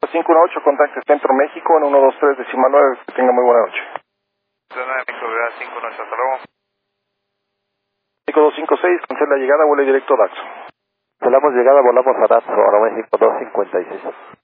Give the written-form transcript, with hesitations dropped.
518, contacte Centro México en 123 decimal 9. Que tenga muy buena noche. Zona de microgravedad 518, hasta luego. México 256, cancela la llegada, vuela directo a Daxo. Cancelamos llegada, volamos a Daxo, ahora México 256.